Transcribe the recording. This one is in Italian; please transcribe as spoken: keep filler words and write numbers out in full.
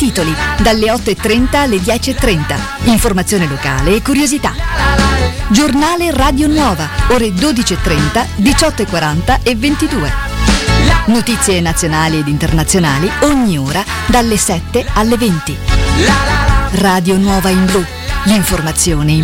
titoli, dalle otto e trenta alle dieci e trenta. Informazione locale e curiosità. Giornale Radio Nuova, ore dodici e trenta, diciotto e quaranta e ventidue. Notizie nazionali ed internazionali ogni ora dalle sette alle venti. Radio Nuova in blu, l'informazione in